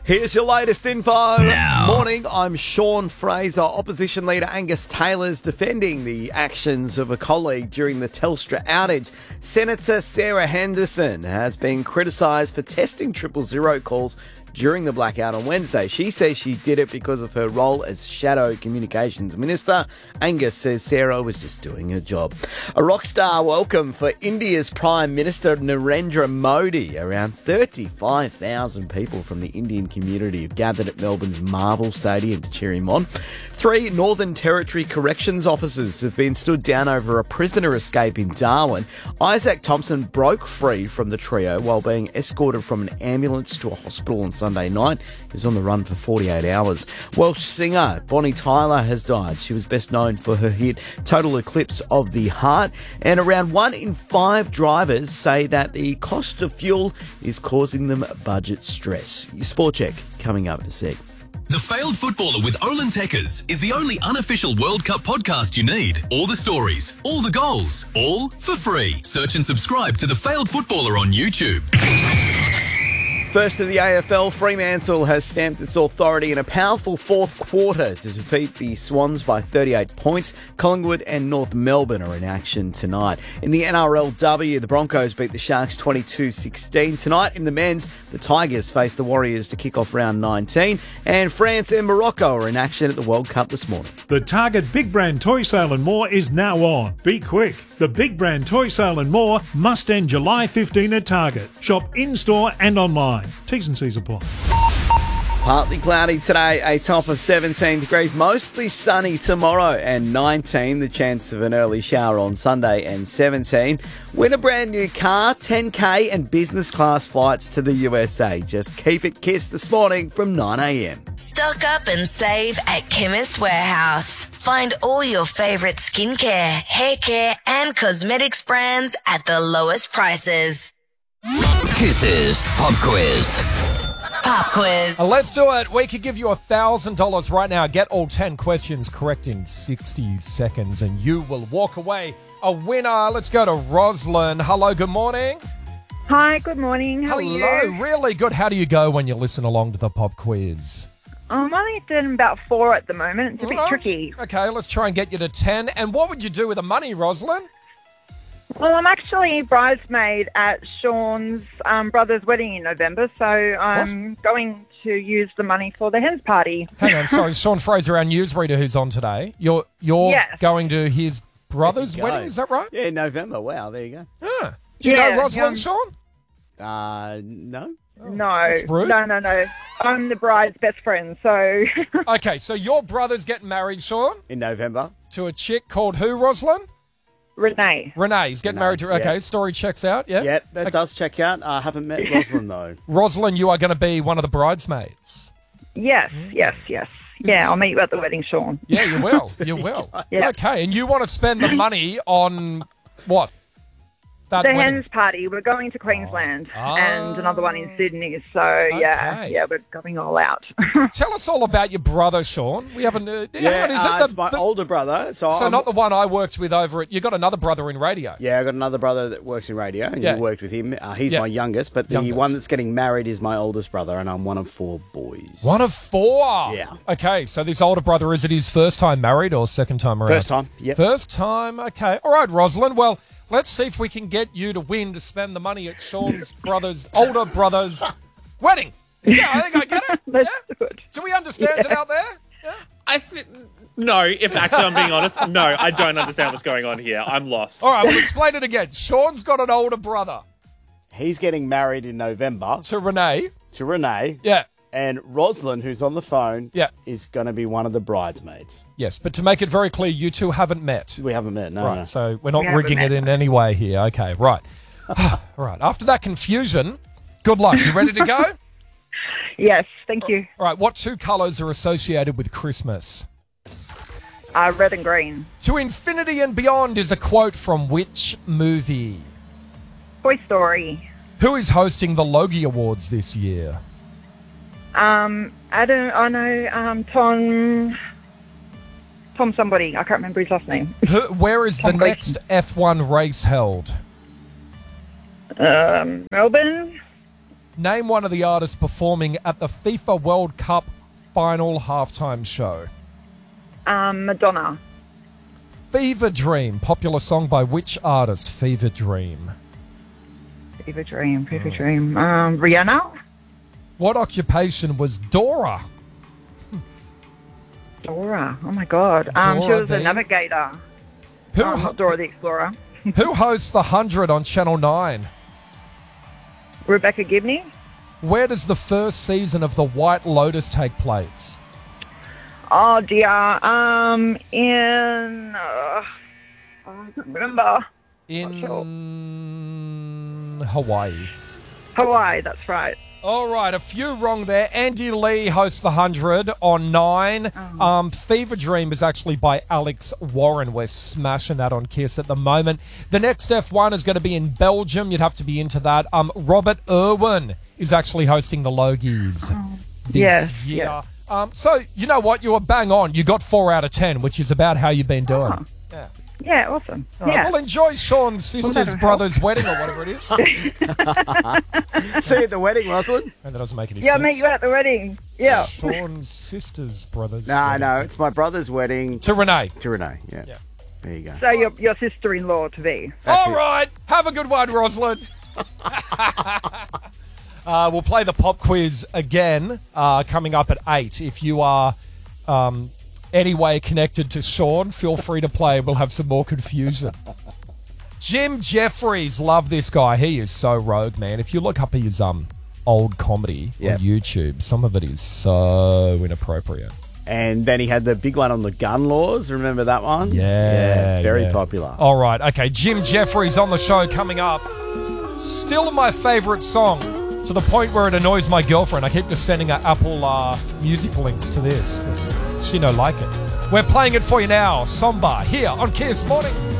Here's your latest info. Now. Morning, I'm Sean Fraser. Opposition leader Angus Taylor's defending the actions of a colleague during the Telstra outage. Senator Sarah Henderson has been criticised for testing 000 calls during the blackout on Wednesday. She says she did it because of her role as Shadow Communications Minister. Angus says Sarah was just doing her job. A rock star welcome for India's Prime Minister Narendra Modi. Around 35,000 people from the Indian community have gathered at Melbourne's Marvel Stadium to cheer him on. 3 Northern Territory corrections officers have been stood down over a prisoner escape in Darwin. Isaac Thompson broke free from the trio while being escorted from an ambulance to a hospital on Sunday night. He was on the run for 48 hours. Welsh singer Bonnie Tyler has died. She was best known for her hit Total Eclipse of the Heart. And around 1 in 5 drivers say that the cost of fuel is causing them budget stress. Your Sport Check coming up in a sec. The Failed Footballer with Olin Tekkers is the only unofficial World Cup podcast you need. All the stories, all the goals, all for free. Search and subscribe to The Failed Footballer on YouTube. First to the AFL, Fremantle has stamped its authority in a powerful fourth quarter to defeat the Swans by 38 points. Collingwood and North Melbourne are in action tonight. In the NRLW, the Broncos beat the Sharks 22-16. Tonight in the men's, the Tigers face the Warriors to kick off round 19. And France and Morocco are in action at the World Cup this morning. The Target Big Brand Toy Sale and More is now on. Be quick. The Big Brand Toy Sale and More must end July 15 at Target. Shop in-store and online. T's and C's apply. Partly cloudy today, a top of 17 degrees, mostly sunny tomorrow and 19, the chance of an early shower on Sunday and 17. Win a brand new car, 10k and business class flights to the USA. Just keep it kissed this morning from 9am. Stock up and save at Chemist Warehouse. Find all your favourite skincare, hair care and cosmetics brands at the lowest prices. Kisses Pop Quiz. Pop quiz. Let's do it. We could give you $1,000 right now. Get all 10 questions correct in 60 seconds and you will walk away a winner. Let's go to Roslyn. Hello, good morning. Hi, good morning. How are you? Hello, really good. How do you go when you listen along to the pop quiz? I'm only doing about 4 at the moment. It's a bit tricky. Okay, let's try and get you to 10. And what would you do with the money, Roslyn? Well, I'm actually bridesmaid at Sean's brother's wedding in November, so I'm going to use the money for the hens party. Hang on, sorry, Sean Fraser, our newsreader who's on today. You're Yes. going to his brother's There you go. wedding, is that right? Yeah, November. Wow, there you go. Ah. Do you know Roslyn, Sean? No. No, That's rude. no. I'm the bride's best friend, so... Okay, so your brother's getting married, Sean, In November. to a chick called who, Roslyn? Renee. Renee's getting married to... Okay, yeah. story checks out, yeah? Yeah, that does check out. I haven't met Roslyn, though. Roslyn, you are going to be one of the bridesmaids. Yes. Yeah, I'll meet you at the wedding, Sean. Yeah, you will. You will. Yeah. Okay, and you want to spend the money on what? That The wedding? hens party. We're going to Queensland Oh. and another one in Sydney. So, Okay. yeah, we're going all out. Tell us all about your brother, Sean. We haven't... how is it? It's my older brother. So I'm, not the one I worked with over at... You got another brother in radio. Yeah, I got another brother that works in radio, and Yeah. you worked with him. He's Yeah. my youngest, but the Youngest. one that's getting married is my oldest brother, and I'm one of 4 boys. One of 4? Yeah. Okay, so this older brother, is it his first time married or second time around? First time, yep. First time, okay. All right, Rosalind. Well, let's see if we can get you to win to spend the money at Sean's older brother's wedding. Yeah, I think I get it. Let's Yeah? do it. Do we understand it out there? Yeah. No, if actually I'm being honest, no, I don't understand what's going on here. I'm lost. All right, we'll explain it again. Sean's got an older brother. He's getting married in November To Renee. to Renee, Yeah. and Roslyn, who's on the phone, Yeah. is going to be one of the bridesmaids. Yes, but to make it very clear, you two haven't met. We haven't met, no. Right, no. so we're not We haven't rigging it met. in any way here. Okay, right. Right, after that confusion, good luck. You ready to go? Yes, thank you. All right, what 2 colours are associated with Christmas? Red and green. To infinity and beyond is a quote from which movie? Toy Story. Who is hosting the Logie Awards this year? Tom somebody. I can't remember his last name. Where is the Tom next F1 race held? Melbourne. Name one of the artists performing at the FIFA World Cup final halftime show. Madonna. Fever Dream, popular song by which artist? Fever Dream. Fever Dream. Rihanna? What occupation was Dora? Dora. Oh, my God. She Dora was a the- navigator. Who, Not Dora the Explorer. who hosts The 100 on Channel 9? Rebecca Gibney? Where does the first season of The White Lotus take place? Oh, dear. In... I don't remember. In Hawaii. Hawaii, that's right. All right, a few wrong there. Andy Lee hosts The 100 on 9. Fever Dream is actually by Alex Warren. We're smashing that on Kiss at the moment. The next F1 is going to be in Belgium. You'd have to be into that. Robert Irwin is actually hosting the Logies this year. So, you know what? You were bang on. You got 4 out of 10, which is about how you've been doing. Yeah. Yeah, awesome. All right, Yeah. well, enjoy Sean's sister's that'll brother's wedding or whatever it is. See you at the wedding, Rosalind. And that doesn't make any Yeah, I'll sense. meet you at the wedding. Yeah. Sean's sister's brother's No, wedding. no, it's my brother's wedding To Renee. to Renee. Yeah. Yeah. There you go. So your sister-in-law to be. That's All it. right. Have a good one, Rosalind. We'll play the pop quiz again coming up at 8. If you are anyway connected to Sean, feel free to play. We'll have some more confusion. Jim Jeffries, love this guy. He is so rogue, man. If you look up his old comedy Yep. on YouTube, some of it is so inappropriate. And then he had the big one on the gun laws. Remember that one? Yeah, very yeah. popular. All right, okay. Jim Jeffries on the show coming up. Still my favourite song, to the point where it annoys my girlfriend. I keep just sending her Apple Music links to this because she don't like it. We're playing it for you now. Somber here on Kiss Morning.